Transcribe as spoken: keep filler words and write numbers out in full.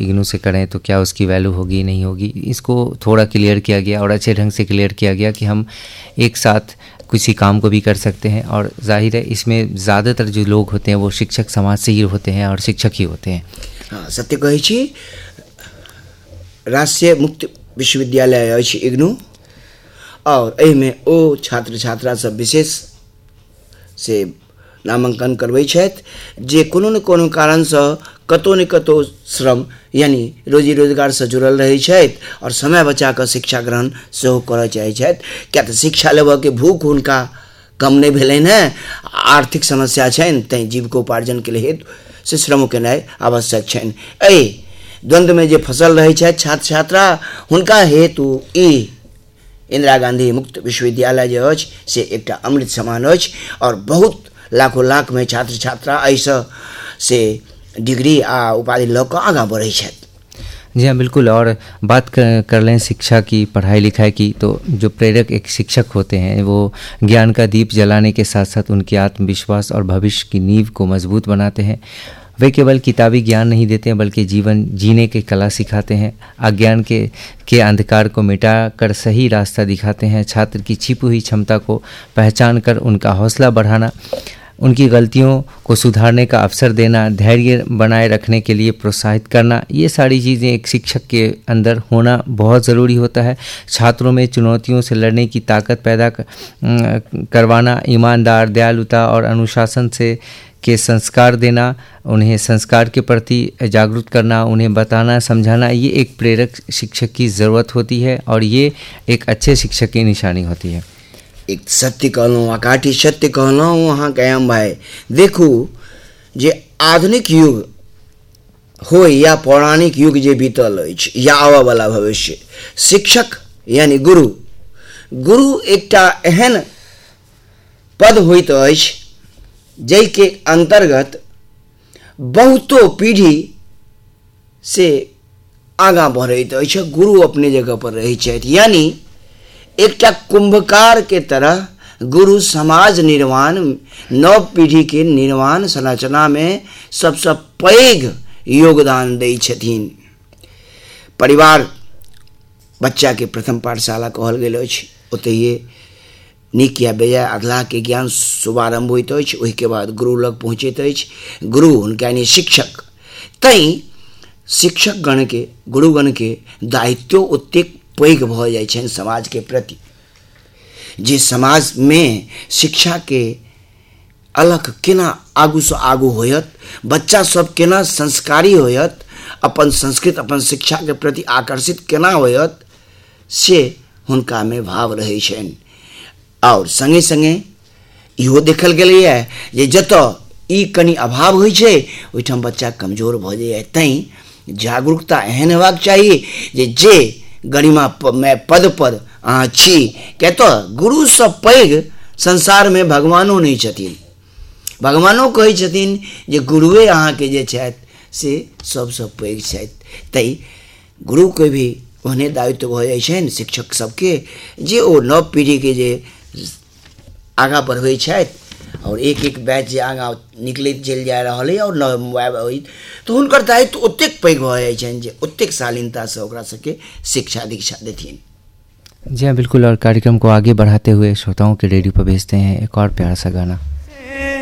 इग्नू से करें तो क्या उसकी वैल्यू होगी नहीं होगी, इसको थोड़ा क्लियर किया गया और अच्छे ढंग से क्लियर किया गया कि हम एक साथ किसी काम को भी कर सकते हैं। और जाहिर है इसमें ज़्यादातर जो लोग होते हैं वो शिक्षक समाज से ही होते हैं और शिक्षक ही होते हैं। हाँ, सत्य कहै छी। राष्ट्रीय मुक्त विश्वविद्यालय अछि इग्नू, और एहिमे ओ छात्र छात्रा सब विशेष से नामांकन करबै छथि जे कोनो न कोनो कारणसँ कतौ न कतौ श्रम यानी रोजी रोजगार से जुड़ल रहै छथि और समय बचा कऽ शिक्षा ग्रहण सेहो करऽ चाहै छथि। किया तऽ शिक्षा लेबऽ के भूख हुनका कम नहि भेलनि हैं, आर्थिक समस्या छनि, तैं जीविकोपार्जन के हेतु से श्रम केनाइ आवश्यक छनि। एहि द्वंद्व में जे फंसल रहै छथि छात्र छात्रा, हुनका हेतु ई इंदिरा गांधी मुक्त विश्वविद्यालय जे अछि से एकटा अमृत समान अछि और बहुत लाखों लाख में छात्र छात्रा ऐसा से डिग्री आ उपाधि लऽ कऽ आगाँ बढ़ै छथि। जी हाँ, बिल्कुल। और बात कर, कर लें शिक्षा की, पढ़ाई लिखाई की, तो जो प्रेरक एक शिक्षक होते हैं वो ज्ञान का दीप जलाने के साथ साथ उनके आत्मविश्वास और भविष्य की नींव को मजबूत बनाते हैं। वे केवल किताबी ज्ञान नहीं देते हैं बल्कि जीवन जीने की कला सिखाते हैं, अज्ञान के के अंधकार को मिटाकर सही रास्ता दिखाते हैं। छात्र की छिपी हुई क्षमता को पहचान कर उनका हौसला बढ़ाना, उनकी गलतियों को सुधारने का अवसर देना, धैर्य बनाए रखने के लिए प्रोत्साहित करना, ये सारी चीज़ें एक शिक्षक के अंदर होना बहुत ज़रूरी होता है। छात्रों में चुनौतियों से लड़ने की ताकत पैदा करवाना, ईमानदार, दयालुता और अनुशासन से के संस्कार देना, उन्हें संस्कार के प्रति जागरूक करना, उन्हें बताना समझाना, ये एक प्रेरक शिक्षक की ज़रूरत होती है और ये एक अच्छे शिक्षक की निशानी होती है। एक सत्य कहलहुँ, अकाठी सत्य कहलहुँ अहाँ कयाम भाई। देखू जे आधुनिक युग हो या पौराणिक युग जे बीतल अछि या आबऽ वाला भविष्य, शिक्षक यानी गुरु गुरु एकटा एहन पद होइत अछि जै के अंतर्गत बहुतो पीढ़ी से आगाँ बढ़ैत अछि। गुरु अपने जगह पर रहै छथि, यानी एकटा कुंभकार के तरह गुरु समाज निर्माण, नव पीढ़ी के निर्माण संरचना में सबसे पैघ योगदान दै छथिन। परिवार बच्चा के प्रथम पाठशाला कहल गेल अछि, ओतहिए नीक या बेजाय अधलाह के ज्ञान शुभारंभ होइत अछि, ओहिके बाद गुरु लग पहुँचैत अछि। गुरु हुनका यानी शिक्षक, तैं शिक्षक गण के, गुरुगण के दायित्व ओतेक पैघ भऽ जाइ छनि समाज के प्रति। जे समाज में शिक्षा के अलख केना आगू से आगू होयत, बच्चा सब केना संस्कारी होयत, अपन संस्कृत अपन शिक्षा के प्रति आकर्षित केना होयत, से हुनका में भाव रहै छनि। और संगे संगे इहो देखल गेलैए जे जतऽ ई कनि अभाव होइ छै ओहिठाम बच्चा कमजोर भऽ जाइए। तैं जागरूकता एहन हेबाक चाही जे जे गरिमा पद पर अहाँ छी, किया तऽ गुरु सँ पैघ संसार में भगवानो नहीं छथिन। भगवानो कहै छथिन जे गुरुए अहाँके जे छथि से सबसँ पैघ छथि। तैं गुरु के भी ओहने दायित्व भऽ जाइ छनि शिक्षक सबके, जे ओ नव पीढ़ी के जे आगाँ बढ़बै छथि और एक एक बैच जे आगाँ निकलैत चलि जा रहल है और नव मोबाइल होइत, तो हुनकर दायित्व ओतेक पैघ भऽ जाइ छनि जे ओतेक शालीनता से ओकरा सबके शिक्षा दीक्षा देथिन। जी हाँ, बिल्कुल। और कार्यक्रम को आगे बढ़ाते हुए श्रोताओं के रेडियो पर भेजते हैं एक और प्यारा सा गाना।